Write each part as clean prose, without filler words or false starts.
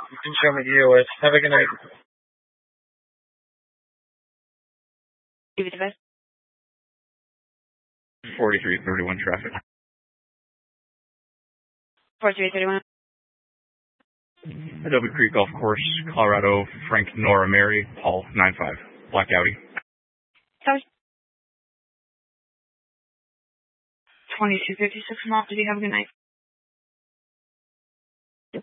You can show me EOS. Have a good night. Give it the best. 4331 traffic. 4331. Adobe Creek Golf Course, Colorado, Frank, Nora, Mary, Paul, 95. Black Audi. Sorry. 2256 Mall. Did you have a good night? Yep.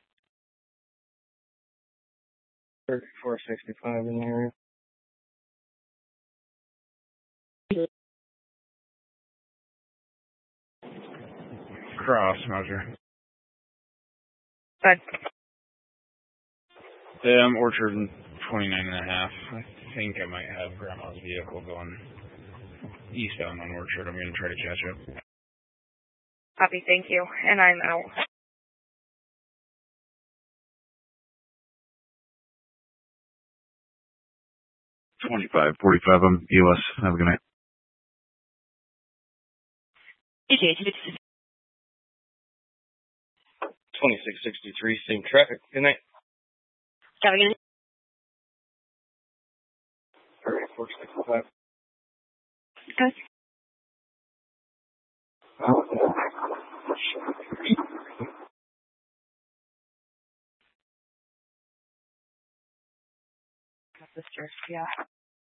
3465 in the area. Cross, Roger. Good. Orchard 29.5. I think I might have Grandma's vehicle going eastbound on Orchard. I'm going to try to catch up. Copy, thank you. And I'm out. 2545. I'm EOS. Have a good night. ETA 2663, same traffic. Good night. Have a good night. 3465. Good. Sister, yeah.